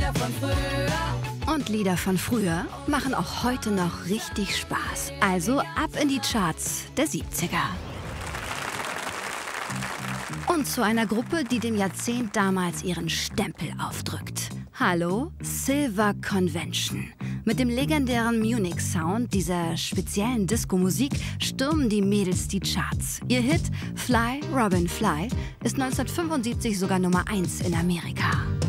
Lieder von früher. Und Lieder von früher machen auch heute noch richtig Spaß. Also ab in die Charts der 70er. Und zu einer Gruppe, die dem Jahrzehnt damals ihren Stempel aufdrückt. Hallo, Silver Convention. Mit dem legendären Munich-Sound dieser speziellen Disco-Musik stürmen die Mädels die Charts. Ihr Hit Fly, Robin, Fly ist 1975 sogar Nummer 1 in Amerika.